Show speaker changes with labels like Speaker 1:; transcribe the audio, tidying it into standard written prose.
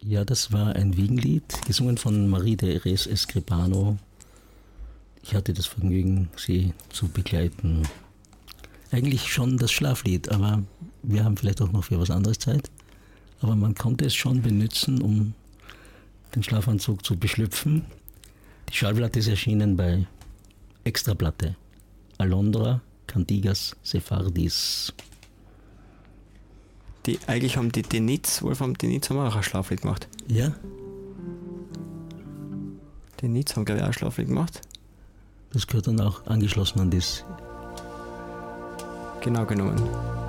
Speaker 1: Ja, das war ein Wiegenlied, gesungen von Marie-Therese Escribano. Ich hatte das Vergnügen, sie zu begleiten. Eigentlich schon das Schlaflied, aber wir haben vielleicht auch noch für was anderes Zeit. Aber man konnte es schon benutzen, um den Schlafanzug zu beschlüpfen. Die Schallplatte ist erschienen bei Extraplatte. Alondra Cantigas Sephardis.
Speaker 2: Eigentlich haben die Denitz, Wolfram Denitz haben auch ein Schlaflied gemacht.
Speaker 1: Ja?
Speaker 2: Die Denitz haben, glaube ich, auch ein Schlaflied gemacht.
Speaker 1: Das gehört dann auch angeschlossen an das.
Speaker 2: Genau genommen.